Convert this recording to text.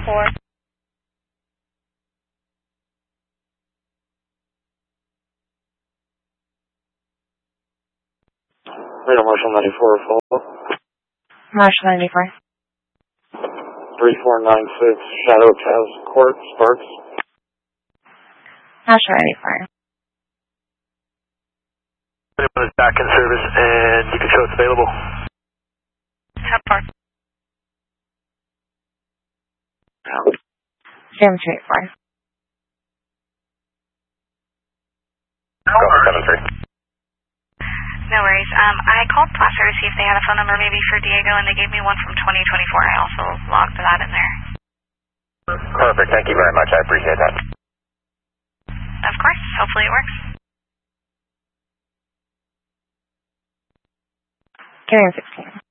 4. Radar Marshal 94, follow. Marshal 94. 3496, Shadow Taz Court, Sparks. Marshal 94. Anyone is back in service and you can show it's available. Have park. 7284. Copy 73. No worries. I called Placer to see if they had a phone number maybe for Diego, and they gave me one from 2024. I also logged that in there. Perfect. Thank you very much. I appreciate that. Of course. Hopefully it works. Carrying 16.